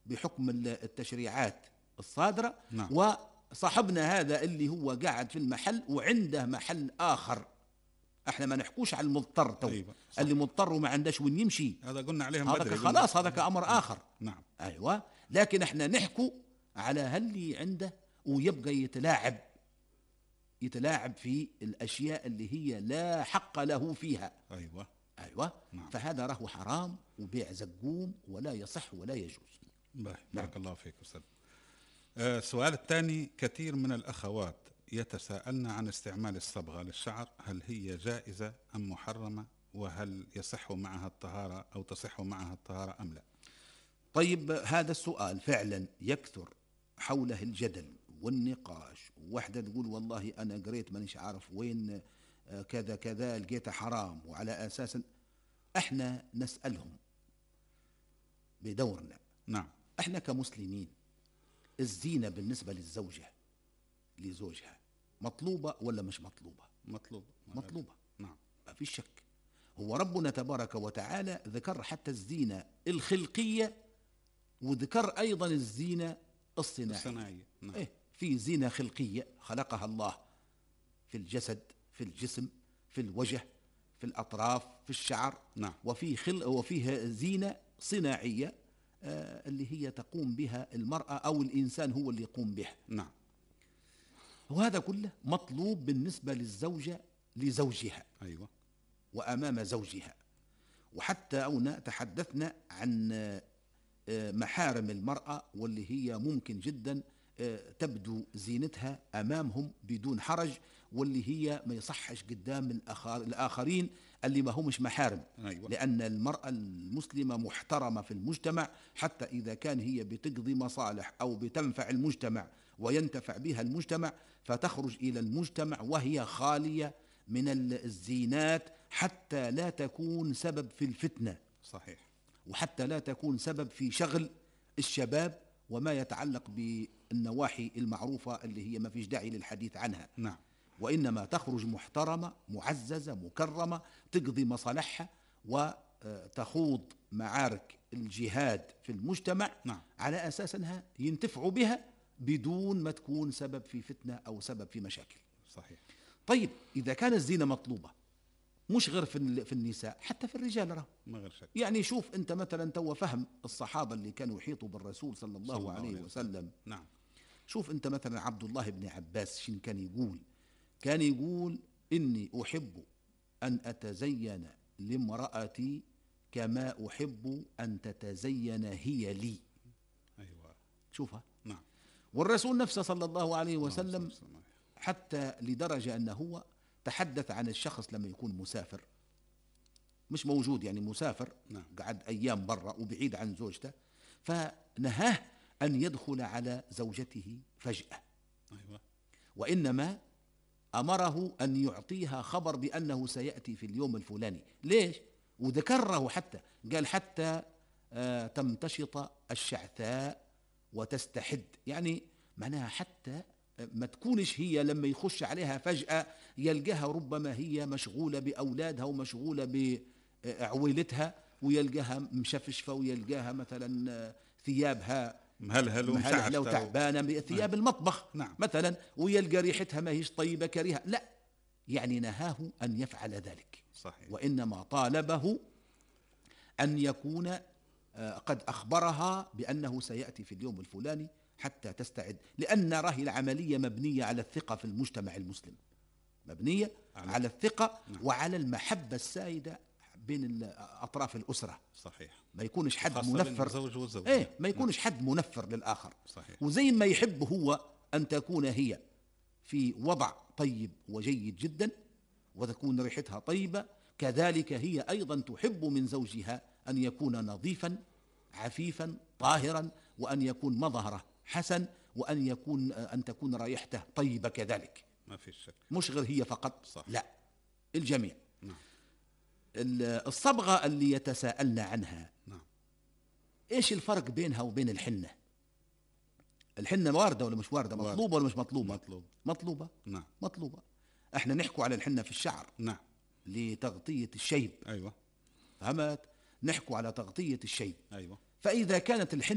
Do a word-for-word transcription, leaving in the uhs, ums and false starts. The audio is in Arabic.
بحكم التشريعات الصادرة. نعم. وصاحبنا هذا اللي هو قاعد في المحل وعنده محل آخر، احنا ما نحكوش على المضطر تو. أيوة. اللي مضطر وما عندش وين يمشي، هذا قلنا عليهم هذا بدري، خلاص، هذا كأمر آخر. نعم. أيوة. لكن احنا نحكو على هاللي عنده ويبقى يتلاعب يتلاعب في الأشياء اللي هي لا حق له فيها. أيوة. أيوة. نعم. فهذا راهو حرام وبيع زقوم ولا يصح ولا يجوز. بارك نعم. الله فيك أستاذ. آه، السؤال الثاني: كثير من الأخوات يتساءلن عن استعمال الصبغة للشعر، هل هي جائزة أم محرمة؟ وهل يصح معها الطهارة أو تصح معها الطهارة أم لا؟ طيب، هذا السؤال فعلا يكثر حوله الجدل والنقاش. واحدة تقول والله أنا قريت مانيش عارف وين كذا كذا لقيته حرام، وعلى أساس احنا نسألهم بدورنا. نعم. احنا كمسلمين الزينة بالنسبة للزوجة لزوجها مطلوبة ولا مش مطلوبة؟ مطلوبة. مطلوبة. نعم. ما في شك. هو ربنا تبارك وتعالى ذكر حتى الزينة الخلقية، وذكر أيضا الزينة الصناعية. الصناعية. نعم. إيه، في زينة خلقية خلقها الله في الجسد، في الجسم، في الوجه، في الأطراف، في الشعر. نعم. وفي خلق وفيها زينة صناعية آه اللي هي تقوم بها المرأة أو الإنسان هو اللي يقوم بها. نعم. وهذا كله مطلوب بالنسبة للزوجة لزوجها. أيوة. وأمام زوجها. وحتى أونا تحدثنا عن محارم المرأة واللي هي ممكن جدا تبدو زينتها أمامهم بدون حرج، واللي هي ما يصحش قدام الآخرين اللي ما همش محارم. أيوة. لأن المرأة المسلمة محترمة في المجتمع، حتى إذا كان هي بتقضي مصالح أو بتنفع المجتمع وينتفع بها المجتمع، فتخرج إلى المجتمع وهي خالية من الزينات حتى لا تكون سبب في الفتنة. صحيح. وحتى لا تكون سبب في شغل الشباب وما يتعلق بالنواحي المعروفة اللي هي ما فيش داعي للحديث عنها. نعم. وإنما تخرج محترمة معززة مكرمة تقضي مصالحها وتخوض معارك الجهاد في المجتمع. نعم. على أساس أنها ينتفعوا بها بدون ما تكون سبب في فتنة أو سبب في مشاكل. صحيح. طيب، إذا كان الزينة مطلوبة مش غير في في النساء، حتى في الرجال راه ما غير شك. يعني شوف أنت مثلا تو فهم الصحابة اللي كانوا يحيطوا بالرسول صلى الله, صلى الله عليه وسلم, وسلم. نعم. شوف أنت مثلا عبد الله بن عباس شين كان يقول؟ كان يقول إني أحب أن أتزين لامرأتي كما أحب أن تتزين هي لي. أيوة. شوفها. نعم. والرسول نفسه صلى الله عليه وسلم نعم. حتى لدرجة أنه هو تحدث عن الشخص لما يكون مسافر مش موجود، يعني مسافر. نعم. قعد أيام برا وبعيد عن زوجته، فنهاه أن يدخل على زوجته فجأة. أيوة. وإنما أمره أن يعطيها خبر بأنه سيأتي في اليوم الفلاني. ليش؟ وذكره حتى قال حتى آه تمتشط الشعثاء وتستحد، يعني معناها حتى ما تكونش هي لما يخش عليها فجأة يلقاها ربما هي مشغولة بأولادها ومشغولة بعويلتها، ويلقاها مشفشفة، ويلقاها مثلا ثيابها مهلهل ومشعثة وتعبانة بثياب المطبخ. نعم. مثلا، ويلقى ريحتها ما هيش طيبة كريهة. لا، يعني نهاه أن يفعل ذلك. صحيح. وإنما طالبه أن يكون قد أخبرها بأنه سيأتي في اليوم الفلاني حتى تستعد، لأن راهي العملية مبنية على الثقة في المجتمع المسلم، مبنية على, على الثقة. نعم. وعلى المحبة السائدة بين أطراف الأسرة. صحيح. ما يكونش حد منفر. زوج وزوج. إيه، ما يكونش. نعم. حد منفر للآخر. صحيح. وزي ما يحب هو أن تكون هي في وضع طيب وجيد جدا وتكون ريحتها طيبة، كذلك هي أيضا تحب من زوجها أن يكون نظيفا عفيفا طاهرا، وأن يكون مظهره حسن، وأن يكون أن تكون رائحته طيبة كذلك. ما في شك. مش غير هي فقط. صح. لا، الجميع. نعم. الصبغة اللي يتساءلنا عنها. نعم. إيش الفرق بينها وبين الحنة؟ الحنة واردة ولا مش واردة؟ مطلوبة ولا مش مطلوبة؟ مطلوب. مطلوبة. نعم. مطلوبة. احنا نحكوا على الحنة في الشعر. نعم. لتغطية الشيب. أيوة. فهمت؟ نحكوا على تغطية الشيب. أيوة. فإذا كانت الحنة